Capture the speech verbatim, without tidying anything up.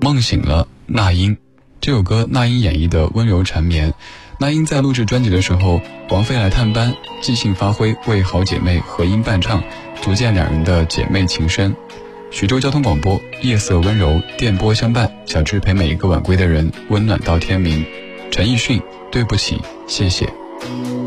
梦醒了，那英。这首歌那英演绎的温柔缠绵。那英在录制专辑的时候，王菲来探班，即兴发挥，为好姐妹合音伴唱，足见两人的姐妹情深。徐州交通广播，夜色温柔，电波相伴，小智陪每一个晚归的人温暖到天明。陈奕迅，对不起，谢谢。